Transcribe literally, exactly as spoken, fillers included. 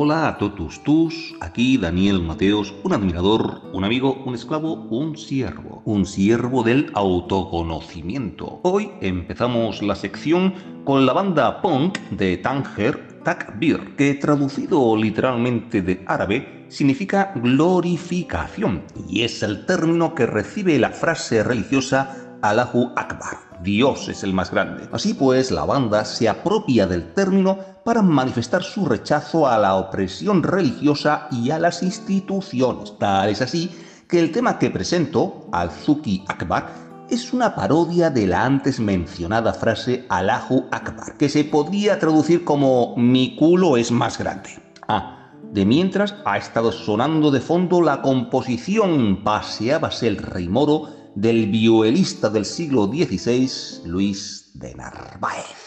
Hola a todos tus, aquí Daniel Mateos, un admirador, un amigo, un esclavo, un siervo, un siervo del autoconocimiento. Hoy empezamos la sección con la banda punk de Tánger, Takbir, que traducido literalmente de árabe significa glorificación y es el término que recibe la frase religiosa Allahu Akbar, Dios es el más grande. Así pues, la banda se apropia del término para manifestar su rechazo a la opresión religiosa y a las instituciones. Tal es así que el tema que presento, Al-Zuki Akbar, es una parodia de la antes mencionada frase Allahu Akbar, que se podría traducir como mi culo es más grande. Ah, de mientras ha estado sonando de fondo la composición Paseábase el rey moro del violista del siglo dieciséis, Luis de Narváez.